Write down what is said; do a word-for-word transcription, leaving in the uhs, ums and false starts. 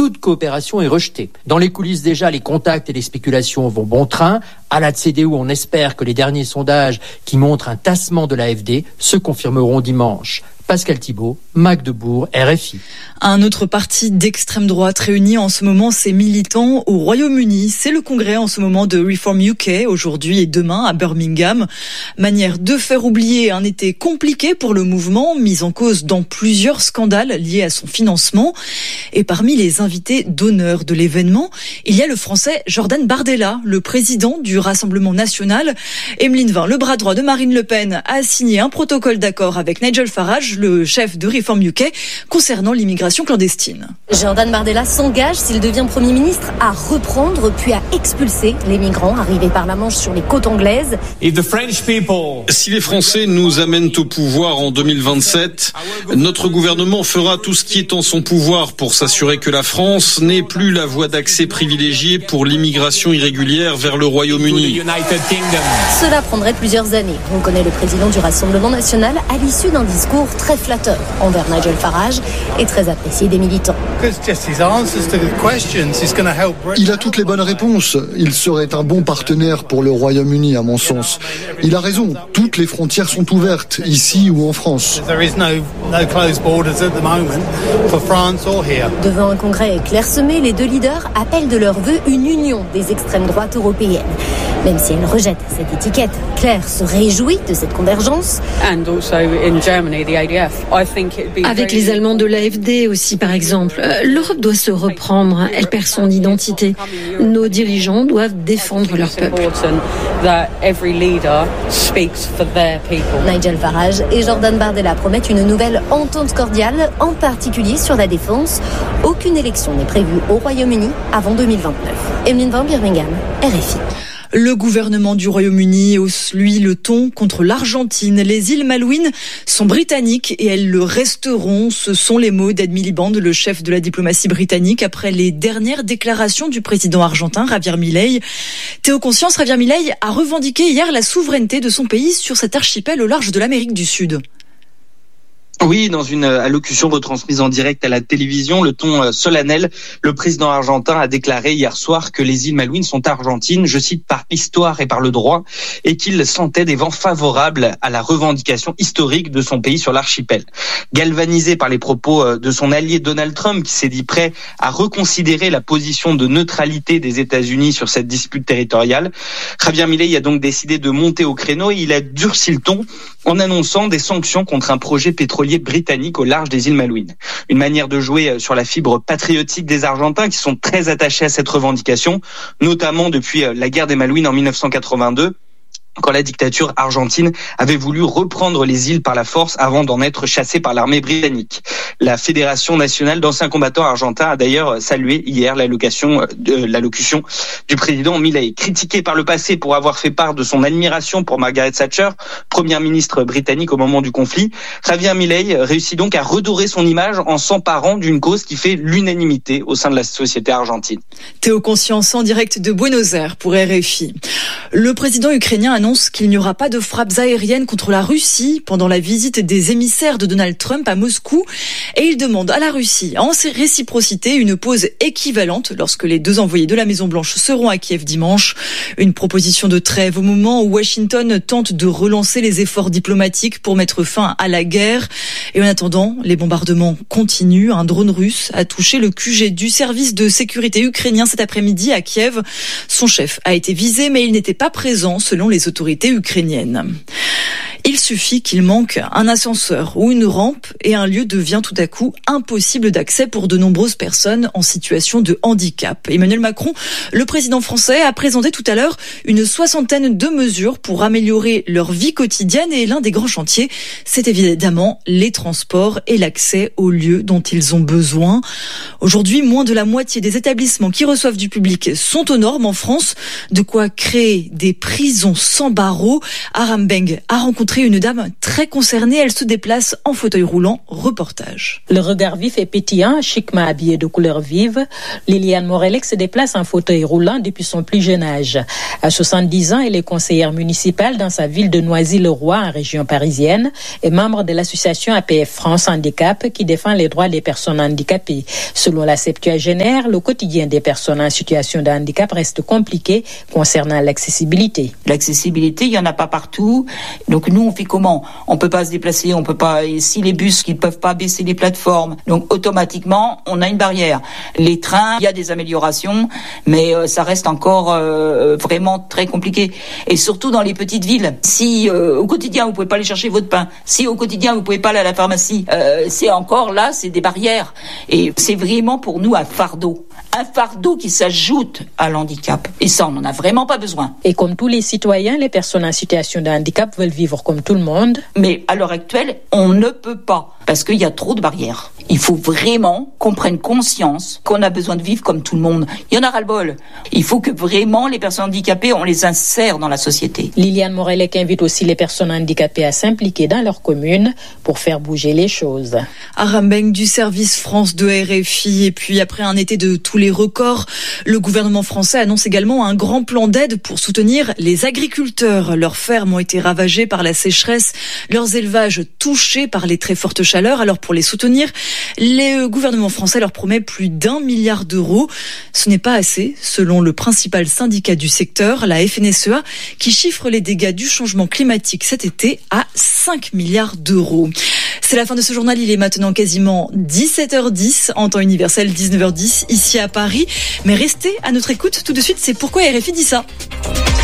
toute coopération est rejetée. Dans les coulisses déjà, les contacts et les spéculations vont bon train. À la C D U, on espère que les derniers sondages qui montrent un tassement de l'A F D se confirmeront dimanche. Pascal Thibault, Magdebourg, R F I. Un autre parti d'extrême droite réunit en ce moment ses militants au Royaume-Uni. C'est le congrès en ce moment de Reform U K, aujourd'hui et demain à Birmingham. Manière de faire oublier un été compliqué pour le mouvement, mis en cause dans plusieurs scandales liés à son financement. Et parmi les invités d'honneur de l'événement, il y a le français Jordan Bardella, le président du Rassemblement national. Emeline Vin, le bras droit de Marine Le Pen, a signé un protocole d'accord avec Nigel Farage, le chef de Reform U K, concernant l'immigration clandestine. Jordan Bardella s'engage, s'il devient Premier ministre, à reprendre puis à expulser les migrants arrivés par la Manche sur les côtes anglaises. Si les Français nous amènent au pouvoir en deux mille vingt-sept, notre gouvernement fera tout ce qui est en son pouvoir pour s'assurer que la France n'est plus la voie d'accès privilégiée pour l'immigration irrégulière vers le Royaume-Uni. Cela prendrait plusieurs années, reconnaît le président du Rassemblement national à l'issue d'un discours très flatteur envers Nigel Farage et très apprécié des militants. Il a toutes les bonnes réponses. Il serait un bon partenaire pour le Royaume-Uni, à mon sens. Il a raison. Toutes les frontières sont ouvertes, ici ou en France. Devant un congrès clairsemé, les deux leaders appellent de leur vœu une union des extrêmes droites européennes. Même si elle rejette cette étiquette, Claire se réjouit de cette convergence. Avec les Allemands de l'A F D aussi, par exemple, l'Europe doit se reprendre. Elle perd son identité. Nos dirigeants doivent défendre leur peuple. Nigel Farage et Jordan Bardella promettent une nouvelle entente cordiale, en particulier sur la défense. Aucune élection n'est prévue au Royaume-Uni avant deux mille vingt-neuf. Emeline Van, Birmingham, R F I. Le gouvernement du Royaume-Uni hausse, lui, le ton contre l'Argentine. Les îles Malouines sont britanniques et elles le resteront. Ce sont les mots d'Ed Miliband, le chef de la diplomatie britannique, après les dernières déclarations du président argentin, Javier Milei. Théo Conscience, Javier Milei a revendiqué hier la souveraineté de son pays sur cet archipel au large de l'Amérique du Sud. Oui, dans une allocution retransmise en direct à la télévision, le ton solennel, le président argentin a déclaré hier soir que les îles Malouines sont argentines, je cite, par histoire et par le droit, et qu'il sentait des vents favorables à la revendication historique de son pays sur l'archipel. Galvanisé par les propos de son allié Donald Trump, qui s'est dit prêt à reconsidérer la position de neutralité des États-Unis sur cette dispute territoriale, Javier Milei a donc décidé de monter au créneau et il a durci le ton en annonçant des sanctions contre un projet pétrolier britannique au large des îles Malouines. Une manière de jouer sur la fibre patriotique des Argentins qui sont très attachés à cette revendication, notamment depuis la guerre des Malouines en mille neuf cent quatre-vingt-deux. Quand la dictature argentine avait voulu reprendre les îles par la force avant d'en être chassée par l'armée britannique. La Fédération nationale d'anciens combattants argentins a d'ailleurs salué hier l'allocution, de, l'allocution du président Milei. Critiqué par le passé pour avoir fait part de son admiration pour Margaret Thatcher, première ministre britannique au moment du conflit, Javier Milei réussit donc à redorer son image en s'emparant d'une cause qui fait l'unanimité au sein de la société argentine. Théo Conscience en direct de Buenos Aires pour R F I. Le président ukrainien annonce qu'il n'y aura pas de frappes aériennes contre la Russie pendant la visite des émissaires de Donald Trump à Moscou et il demande à la Russie en réciprocité une pause équivalente lorsque les deux envoyés de la Maison-Blanche seront à Kiev dimanche. Une proposition de trêve au moment où Washington tente de relancer les efforts diplomatiques pour mettre fin à la guerre. Et en attendant, les bombardements continuent. Un drone russe a touché le Q G du service de sécurité ukrainien cet après-midi à Kiev. Son chef a été visé, mais il n'était pas présent selon les autorités ukrainiennes. Il suffit qu'il manque un ascenseur ou une rampe et un lieu devient tout à coup impossible d'accès pour de nombreuses personnes en situation de handicap. Emmanuel Macron, le président français, a présenté tout à l'heure une soixantaine de mesures pour améliorer leur vie quotidienne et l'un des grands chantiers, c'est évidemment les transports et l'accès aux lieux dont ils ont besoin. Aujourd'hui, moins de la moitié des établissements qui reçoivent du public sont aux normes en France, de quoi créer des prisons sans barreaux. Aram Beng a rencontré rencontré une dame très concernée. Elle se déplace en fauteuil roulant. Reportage. Le regard vif et pétillant, chiquement habillée de couleurs vives, Liliane Morelec se déplace en fauteuil roulant depuis son plus jeune âge. À soixante-dix ans, elle est conseillère municipale dans sa ville de Noisy-le-Roi, en région parisienne, et membre de l'association A P F France Handicap qui défend les droits des personnes handicapées. Selon la septuagénaire, le quotidien des personnes en situation de handicap reste compliqué concernant l'accessibilité. L'accessibilité, il n'y en a pas partout. Donc nous, on fait comment ? On peut pas se déplacer, on peut pas. Et si les bus qui peuvent pas baisser les plateformes, donc automatiquement, on a une barrière. Les trains, il y a des améliorations, mais euh, ça reste encore euh, vraiment très compliqué. Et surtout dans les petites villes. Si euh, au quotidien vous pouvez pas aller chercher votre pain, si au quotidien vous pouvez pas aller à la pharmacie, euh, c'est encore là, c'est des barrières. Et c'est vraiment pour nous un fardeau. Un fardeau qui s'ajoute à l'handicap. Et ça, on n'en a vraiment pas besoin. Et comme tous les citoyens, les personnes en situation de handicap veulent vivre comme tout le monde. Mais à l'heure actuelle, on ne peut pas. Parce qu'il y a trop de barrières. Il faut vraiment qu'on prenne conscience qu'on a besoin de vivre comme tout le monde. Il y en a ras-le-bol. Il faut que vraiment les personnes handicapées, on les insère dans la société. Liliane Morelec invite aussi les personnes handicapées à s'impliquer dans leur commune pour faire bouger les choses. Aram Beng du service France de R F I. Et puis après un été de tous les records, le gouvernement français annonce également un grand plan d'aide pour soutenir les agriculteurs. Leurs fermes ont été ravagées par la sécheresse, leurs élevages touchés par les très fortes chaleurs. Alors pour les soutenir, le gouvernement français leur promet plus d'un milliard d'euros. Ce n'est pas assez, selon le principal syndicat du secteur, la F N S E A, qui chiffre les dégâts du changement climatique cet été à cinq milliards d'euros. C'est la fin de ce journal, il est maintenant quasiment dix-sept heures dix, en temps universel dix-neuf heures dix, ici à Paris. Mais restez à notre écoute, tout de suite, c'est pourquoi R F I dit ça.